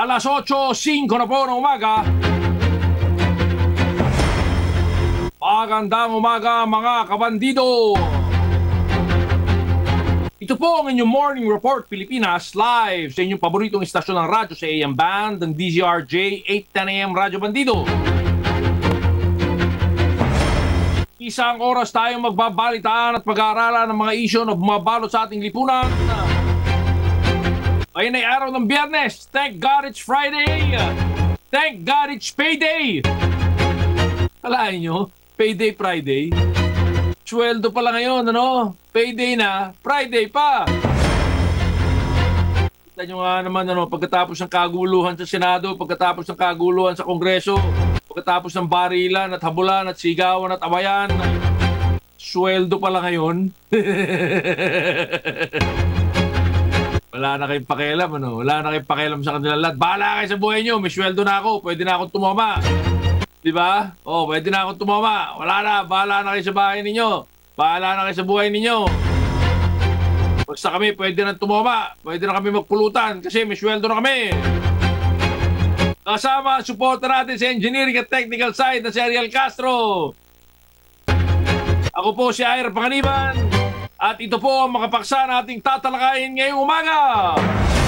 Alas 8:05 na po ng umaga. Magandang umaga mga kabandido. Ito po ang inyong Morning Report Pilipinas live sa inyong paboritong istasyon ng radyo sa AM Band ng DZRJ 810 AM Radyo Bandido. Isang oras tayong magbabalitaan at pag-aaralan ng mga isyu na bumabalot sa ating lipunan. Ngayon ay araw ng Biyernes. Thank God it's Friday. Thank God it's payday. Kalahin nyo, payday Friday. Sweldo pala ngayon, ano? Payday na, Friday pa. Kita nyo nga naman, ano, pagkatapos ng kaguluhan sa Senado, pagkatapos ng kaguluhan sa Kongreso, pagkatapos ng barilan at habulan at sigawan at awayan, sweldo pala ngayon. Wala na kayong pakialam, ano? Wala na kayong pakialam sa kanila lahat. Bahala kayo sa buhay nyo, may sweldo na ako, pwede na akong tumama. Diba? Oh, pwede na akong tumama. Wala na, bahala na kayo sa bahay ninyo. Bahala na kayo sa buhay ninyo. Basta kami, pwede na tumama. Pwede na kami magpulutan kasi may sweldo na kami. Kasama, supporter natin sa engineering at technical side na si Ariel Castro. Ako po si Air Panganiban. At ito po ang makapaksa nating tatalakayin ngayong umaga.